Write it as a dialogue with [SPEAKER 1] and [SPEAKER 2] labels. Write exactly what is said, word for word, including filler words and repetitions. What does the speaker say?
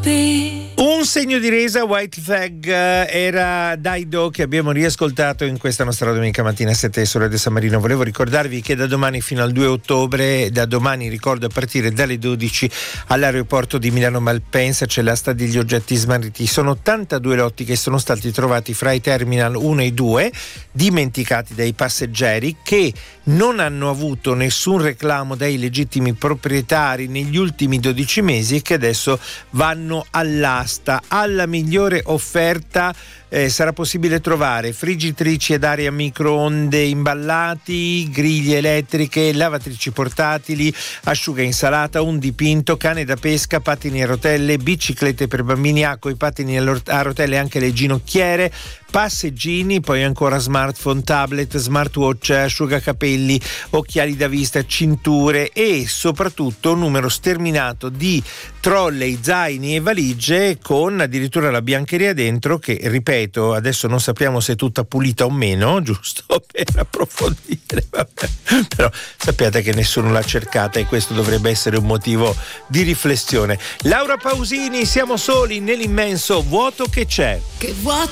[SPEAKER 1] Un segno di resa, White Flag, era Dido, che abbiamo riascoltato in questa nostra domenica mattina a sette su Radio San Marino. Volevo ricordarvi che da domani fino al due ottobre, da domani ricordo a partire dalle dodici all'aeroporto di Milano Malpensa c'è l'asta degli oggetti smarriti. Sono ottantadue lotti che sono stati trovati fra i terminal uno e due, dimenticati dai passeggeri, che non hanno avuto nessun reclamo dai legittimi proprietari negli ultimi dodici mesi e che adesso vanno all'asta. Alla migliore offerta eh, sarà possibile trovare friggitrici ad aria microonde imballati, griglie elettriche, lavatrici portatili, asciuga insalata, un dipinto, cane da pesca, pattini a rotelle, biciclette per bambini, acqua e pattini a rotelle, anche le ginocchiere, passeggini, poi ancora smartphone, tablet, smartwatch, asciugacapelli, occhiali da vista, cinture e soprattutto un numero sterminato di trolley, zaini e valigie, con addirittura la biancheria dentro che, ripeto, adesso non sappiamo se è tutta pulita o meno, giusto per approfondire, vabbè. Però sappiate che nessuno l'ha cercata e questo dovrebbe essere un motivo di riflessione. Laura Pausini, siamo soli nell'immenso vuoto che c'è.
[SPEAKER 2] Che vuoto